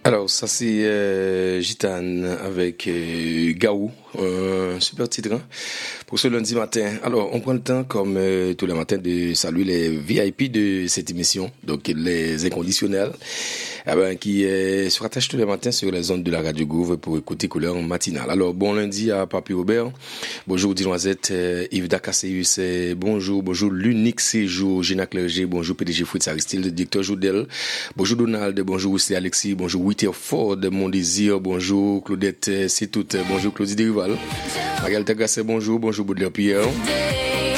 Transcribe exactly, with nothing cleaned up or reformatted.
Alors, ça c'est euh, Gitane avec euh, Gaou, un super titre hein, pour ce lundi matin. Alors, on prend le temps, comme euh, tous les matins, de saluer les V I P de cette émission, donc les inconditionnels, eh ben, qui euh, se rattachent tous les matins sur les ondes de la Radio Gouv pour écouter couleur matinale. Alors, bon lundi à Papi Robert, bonjour Dinoisette, euh, Yves Dacasseus, euh, bonjour, bonjour l'unique séjour, Gina Clergé, bonjour P D G Fritz Aristide, le directeur Joudel, bonjour Donald, bonjour Wesley Alexis, bonjour Witterford, mon désir, bonjour Claudette, c'est tout, bonjour Claudie Derival, Magali Tagasset, bonjour, bonjour Baudelaire Pierre.